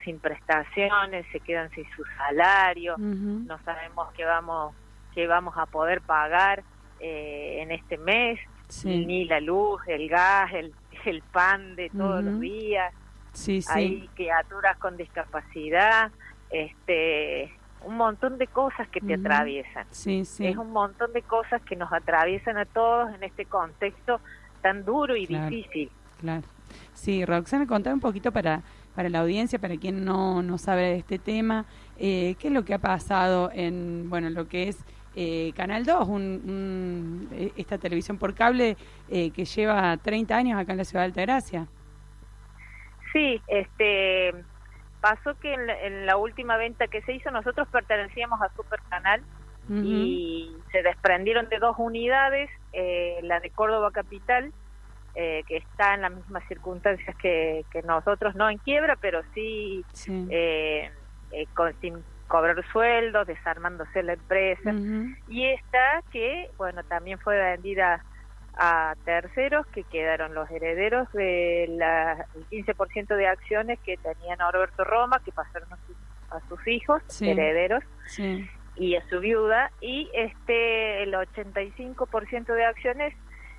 sin prestaciones, se quedan sin su salario, Uh-huh. no sabemos qué vamos a poder pagar en este mes, Sí. ni la luz, el gas, el pan de todos los días. Sí, sí. Hay criaturas con discapacidad, un montón de cosas que te atraviesan. Sí, sí. Es un montón de cosas que nos atraviesan a todos en este contexto tan duro y difícil. Claro. Sí, Roxana, contame un poquito para la audiencia, para quien no sabe de este tema, ¿qué es lo que ha pasado en lo que es Canal 2, esta televisión por cable que lleva 30 años acá en la ciudad de Altagracia? Sí, pasó que en la última venta que se hizo, nosotros pertenecíamos a Supercanal y se desprendieron de 2 unidades, la de Córdoba Capital, que está en las mismas circunstancias que nosotros, no en quiebra, pero sí, sin cobrar sueldos, desarmándose la empresa, y esta que, también fue vendida a terceros, que quedaron los herederos del 15% de acciones que tenía Norberto Roma, que pasaron a sus hijos, herederos, y a su viuda, y el 85% de acciones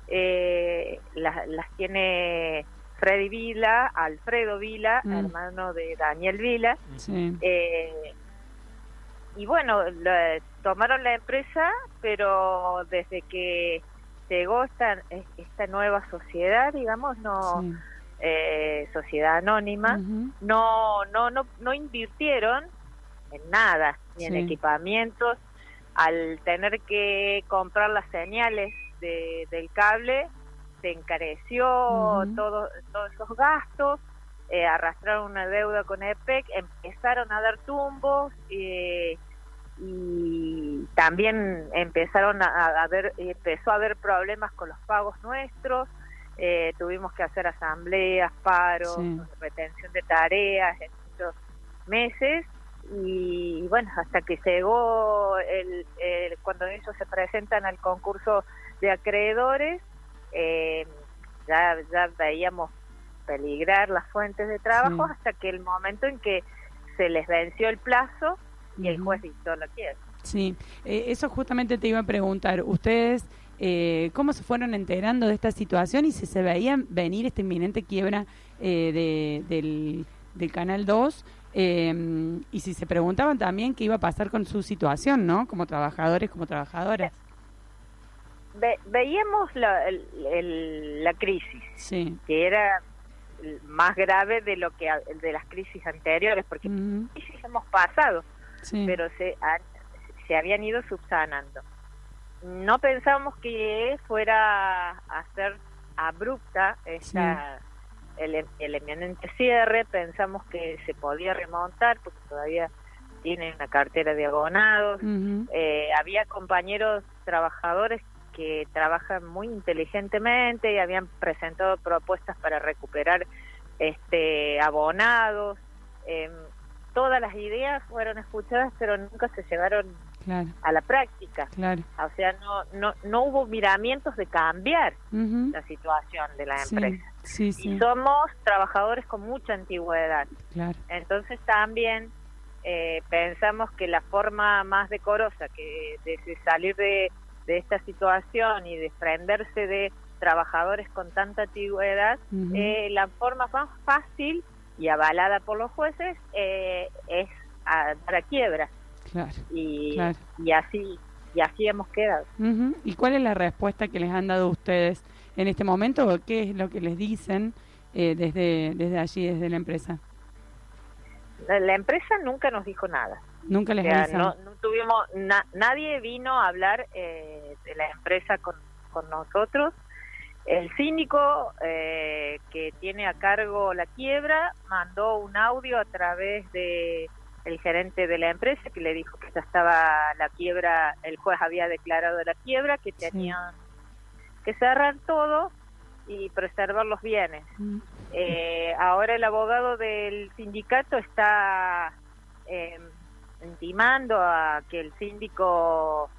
las tiene Freddy Vila, Alfredo Vila, hermano de Daniel Vila, y tomaron la empresa, pero desde que llegó esta nueva sociedad, digamos, sociedad anónima, no invirtieron en nada, ni en equipamientos. Al tener que comprar las señales del cable, se encareció todos esos gastos, arrastraron una deuda con EPEC, empezaron a dar tumbos, y también empezó a haber problemas con los pagos nuestros. Tuvimos que hacer asambleas, paros, retención de tareas en muchos meses, y hasta que llegó cuando ellos se presentan al concurso de acreedores, ya veíamos peligrar las fuentes de trabajo, hasta que el momento en que se les venció el plazo y el juez dictó la quiebra. Sí, eso justamente te iba a preguntar. ¿Ustedes cómo se fueron enterando de esta situación y si se veían venir esta inminente quiebra del Canal 2? Y si se preguntaban también qué iba a pasar con su situación, ¿no? Como trabajadores, como trabajadoras. Veíamos la crisis, que era más grave de las crisis anteriores, porque crisis hemos pasado, pero se habían ido subsanando. No pensábamos que fuera a ser abrupta el eminente cierre, pensamos que se podía remontar porque todavía tienen una cartera de abonados. Había compañeros trabajadores que trabajan muy inteligentemente y habían presentado propuestas para recuperar abonados. Todas las ideas fueron escuchadas, pero nunca se llevaron a la práctica. O sea, no hubo miramientos de cambiar la situación de la empresa. Y somos trabajadores con mucha antigüedad. Entonces también pensamos que la forma más decorosa de salir de esta situación y desprenderse de trabajadores con tanta antigüedad, la forma más fácil y avalada por los jueces es a dar a quiebra. Y así hemos quedado. ¿Y cuál es la respuesta que les han dado ustedes en este momento? ¿Qué es lo que les dicen desde allí, desde la empresa? La empresa nunca nos dijo nada. Nunca les avisaron. No tuvimos nadie vino a hablar de la empresa con nosotros. El síndico que tiene a cargo la quiebra mandó un audio a través de el gerente de la empresa, que le dijo que ya estaba la quiebra, el juez había declarado la quiebra, que tenían que cerrar todo y preservar los bienes. Ahora el abogado del sindicato está intimando a que el síndico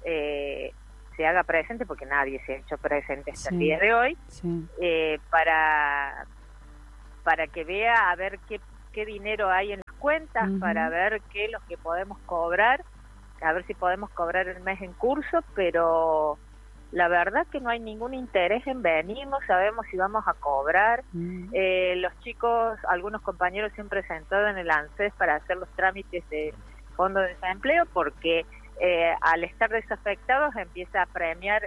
se haga presente, porque nadie se ha hecho presente hasta el día de hoy, para que vea a ver qué dinero hay en cuentas para ver qué es lo que podemos cobrar, a ver si podemos cobrar el mes en curso, pero la verdad que no hay ningún interés en venir, no sabemos si vamos a cobrar. Los chicos, algunos compañeros se han presentado en el ANSES para hacer los trámites de fondo de desempleo, porque al estar desafectados empieza a premiar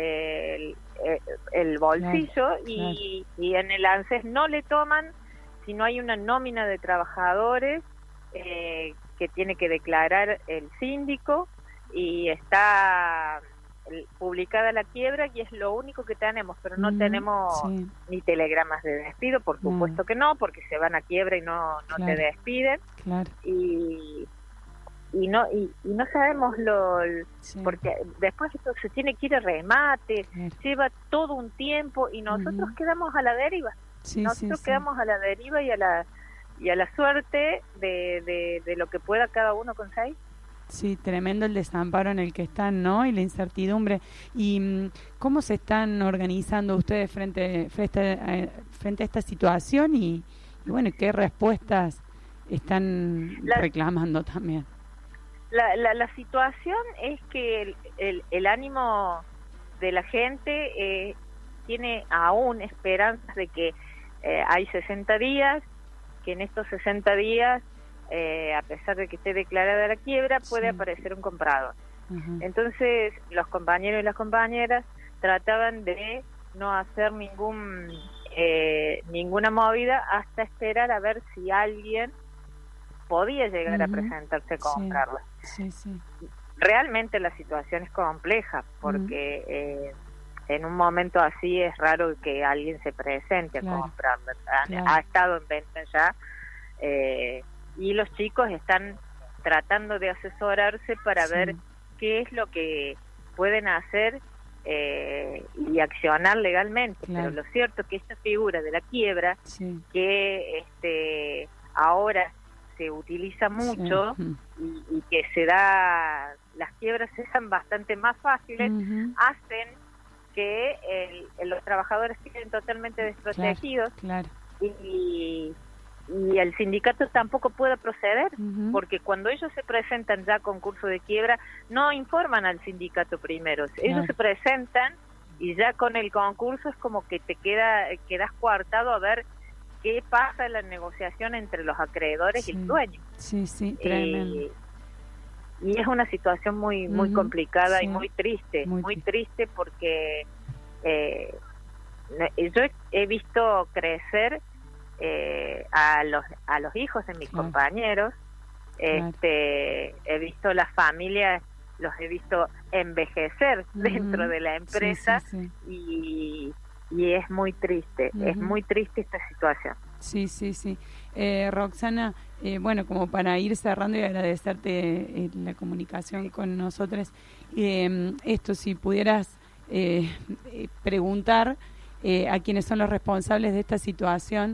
el bolsillo, claro, y en el ANSES no le toman si no hay una nómina de trabajadores que tiene que declarar el síndico, y está publicada la quiebra y es lo único que tenemos, pero no tenemos ni telegramas de despido, por supuesto que no, porque se van a quiebra y no claro, te despiden, claro. y no sabemos porque después esto se tiene que ir a remate, lleva todo un tiempo y nosotros quedamos a la deriva, quedamos a la deriva y a la suerte de lo que pueda cada uno conseguir. Sí, tremendo el desamparo en el que están, ¿no? Y la incertidumbre. ¿Y cómo se están organizando ustedes frente a esta situación? Y bueno, ¿qué respuestas están reclamando también? La situación es que el ánimo de la gente tiene aún esperanzas de que hay 60 días, que en estos 60 días, a pesar de que esté declarada la quiebra, puede aparecer un comprador. Entonces, los compañeros y las compañeras trataban de no hacer ninguna movida hasta esperar a ver si alguien podía llegar a presentarse a comprarla. Realmente la situación es compleja, porque en un momento así es raro que alguien se presente a comprarla. Ha estado en venta ya, y los chicos están tratando de asesorarse para ver qué es lo que pueden hacer y accionar legalmente. Pero lo cierto es que esta figura de la quiebra, que ahora se utiliza mucho y que las quiebras se dan bastante más fáciles, hacen que los trabajadores queden totalmente desprotegidos, y el sindicato tampoco puede proceder, porque cuando ellos se presentan ya a concurso de quiebra, no informan al sindicato primero. Ellos se presentan y ya con el concurso es como que quedas coartado a ver qué pasa en la negociación entre los acreedores y el dueño. Tremendo. Y es una situación muy complicada y muy triste, muy triste porque yo he visto crecer a los hijos de mis compañeros, he visto las familias, los he visto envejecer dentro de la empresa, y es muy triste, es muy triste esta situación. Roxana, bueno, como para ir cerrando y agradecerte la comunicación con nosotros, esto, si pudieras preguntar a quienes son los responsables de esta situación,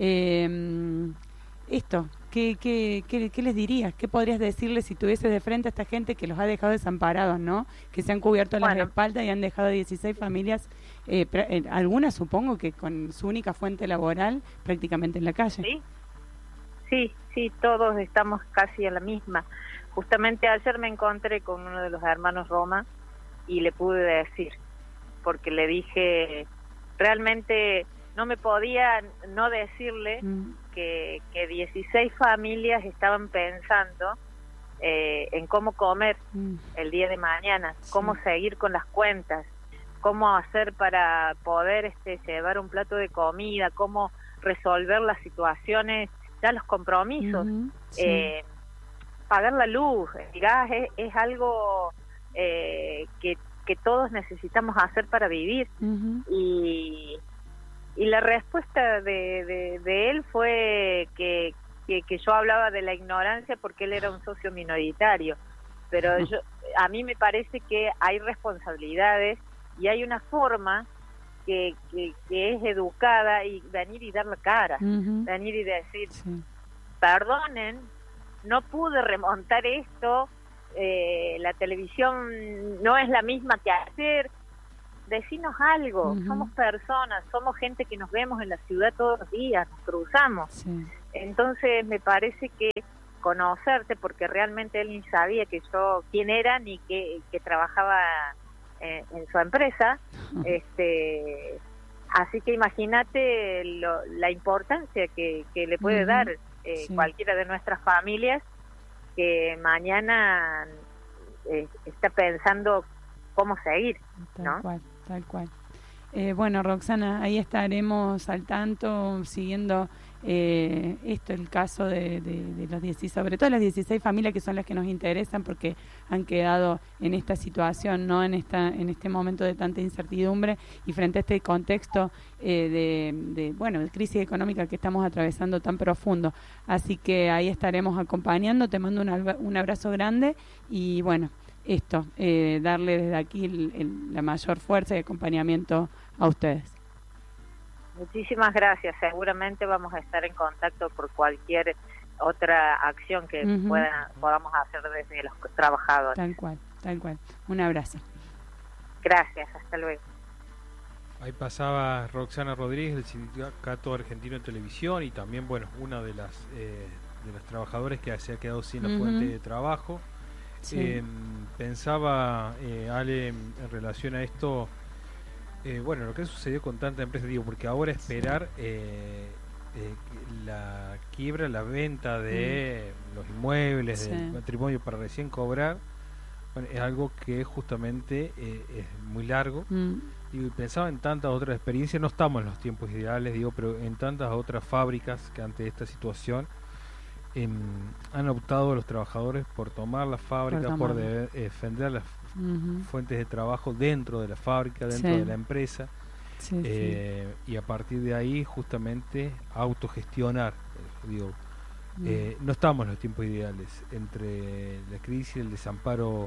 esto, ¿qué les dirías? ¿Qué podrías decirles si tuvieses de frente a esta gente que los ha dejado desamparados, ¿no? Que se han cubierto las espaldas y han dejado 16 familias, algunas supongo que con su única fuente laboral prácticamente en la calle. Sí, todos estamos casi en la misma. Justamente ayer me encontré con uno de los hermanos Roma y le pude decir, porque le dije, realmente no me podía no decirle que 16 familias estaban pensando en cómo comer el día de mañana, cómo seguir con las cuentas, cómo hacer para poder llevar un plato de comida, cómo resolver las situaciones, ya los compromisos, pagar la luz, el gas es algo que todos necesitamos hacer para vivir, y la respuesta de él fue que yo hablaba de la ignorancia porque él era un socio minoritario, pero a mí me parece que hay responsabilidades y hay una forma que es educada, y venir y dar la cara, venir y decir, perdonen, no pude remontar esto, la televisión no es la misma que ayer, decinos algo, somos personas, somos gente que nos vemos en la ciudad todos los días, nos cruzamos, Entonces me parece que conocerte, porque realmente él ni sabía que yo quién era ni que trabajaba en su empresa, así que imagínate la importancia que le puede dar cualquiera de nuestras familias que mañana está pensando cómo seguir, ¿no? Tal cual. Bueno, Roxana, ahí estaremos al tanto, siguiendo el caso de los 16, sobre todo las 16 familias que son las que nos interesan, porque han quedado en esta situación, no en este momento de tanta incertidumbre y frente a este contexto de crisis económica que estamos atravesando tan profundo. Así que ahí estaremos acompañando, te mando un abrazo grande y bueno, darle desde aquí la mayor fuerza y acompañamiento a ustedes. Muchísimas gracias. Seguramente vamos a estar en contacto por cualquier otra acción que podamos hacer desde los trabajadores. Tal cual. Un abrazo. Gracias, hasta luego. Ahí pasaba Roxana Rodríguez del Sindicato Argentino de Televisión y también, una de las trabajadores que se ha quedado sin la fuente de trabajo. Sí. Pensaba, Ale, en relación a esto, lo que sucedió con tanta empresa, porque ahora esperar la quiebra, la venta de los inmuebles, del patrimonio para recién cobrar, es algo que justamente es muy largo. Y pensaba en tantas otras experiencias, no estamos en los tiempos ideales, pero en tantas otras fábricas que ante esta situación han optado los trabajadores por tomar la fábrica, por defender las fuentes de trabajo dentro de la fábrica, dentro de la empresa, y a partir de ahí justamente autogestionar. No estamos en los tiempos ideales, entre la crisis y el desamparo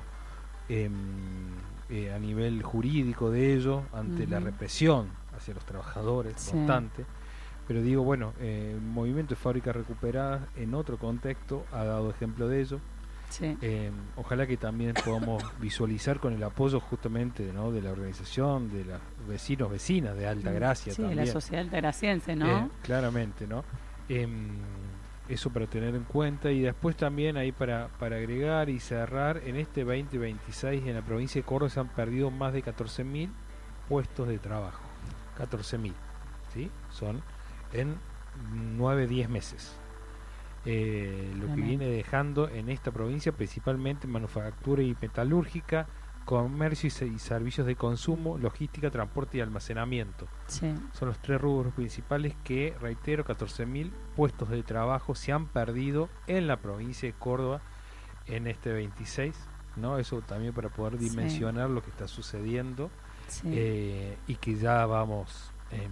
a nivel jurídico de ello, ante la represión hacia los trabajadores constante. Pero el movimiento de fábricas recuperadas en otro contexto ha dado ejemplo de ello. Ojalá que también podamos visualizar con el apoyo justamente de la organización, de los vecinas de Altagracia también. De la sociedad altagraciense, ¿no? Claramente, ¿no? Eso para tener en cuenta. Y después también ahí para agregar y cerrar, en este 2026 en la provincia de Córdoba se han perdido más de 14.000 puestos de trabajo. 14.000, ¿sí? Son en 9-10 meses. Lo que viene dejando en esta provincia principalmente manufactura y metalúrgica, comercio y servicios de consumo, logística, transporte y almacenamiento. Son los 3 rubros principales que, reitero, 14.000 puestos de trabajo se han perdido en la provincia de Córdoba en este 26, ¿no? Eso también para poder dimensionar lo que está sucediendo, y que ya vamos en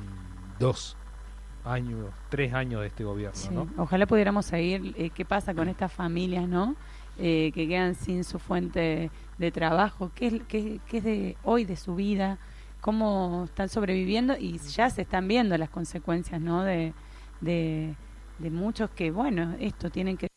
3 años de este gobierno, ¿no? Ojalá pudiéramos seguir qué pasa con estas familias, ¿no? Que quedan sin su fuente de trabajo, qué es de hoy de su vida, cómo están sobreviviendo, y ya se están viendo las consecuencias, ¿no? De muchos que, esto tienen que